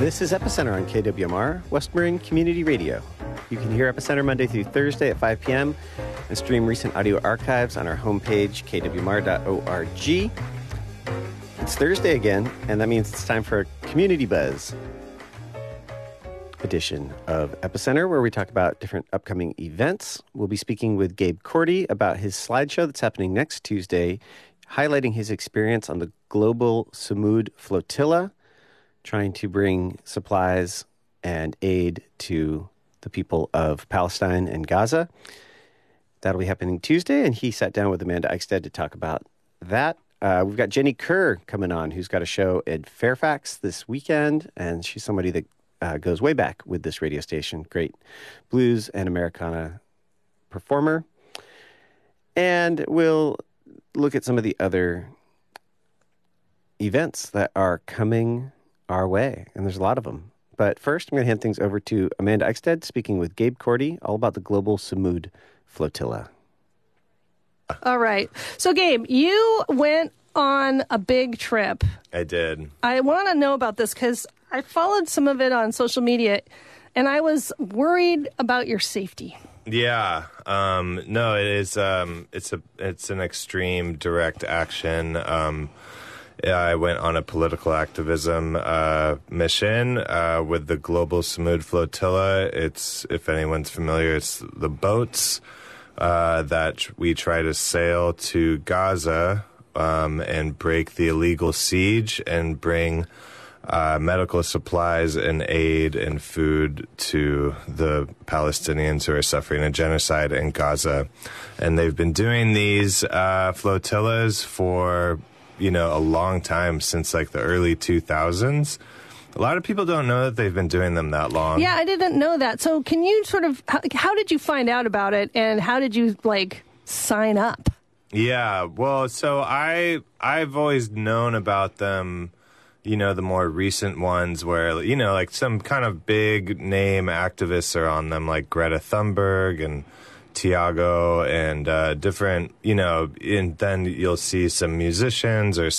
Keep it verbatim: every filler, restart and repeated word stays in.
This is Epicenter on K W M R, West Marin Community Radio. You can hear Epicenter Monday through Thursday at five p.m. and stream recent audio archives on our homepage, k w m r dot org. It's Thursday again, and that means it's time for a Community Buzz edition of Epicenter, where we talk about different upcoming events. We'll be speaking with Gabe Korte about his slideshow that's happening next Tuesday, highlighting his experience on the Global Samud Flotilla, trying to bring supplies and aid to the people of Palestine and Gaza. That'll be happening Tuesday, and he sat down with Amanda Eichstedt to talk about that. Uh, we've got Jenny Kerr coming on, who's got a show at Fairfax this weekend, and she's somebody that uh, goes way back with this radio station. Great blues and Americana performer. And we'll look at some of the other events that are coming our way, and there's a lot of them. But first, I'm going to hand things over to Amanda Eichstedt, speaking with Gabe Korte, all about the Global Samud Flotilla. All right. So, Gabe, you went on a big trip. I did. I want to know about this because I followed some of it on social media, and I was worried about your safety. Yeah. Um, no, it is. Um, it's a. It's an extreme direct action. Um, I went on a political activism uh, mission uh, with the Global Samud Flotilla. It's, if anyone's familiar, it's the boats uh, that we try to sail to Gaza um, and break the illegal siege and bring uh, medical supplies and aid and food to the Palestinians who are suffering a genocide in Gaza. And they've been doing these uh, flotillas for, you know, a long time, since like the early two thousands. A lot of people don't know that they've been doing them that long. Yeah, I didn't know that. So can you sort of, how, how did you find out about it, and how did you, like, sign up? Yeah, well, so I, I've always known about them, you know, the more recent ones where, you know, like some kind of big name activists are on them, like Greta Thunberg and Tiago and uh, different, you know, and then you'll see some musicians or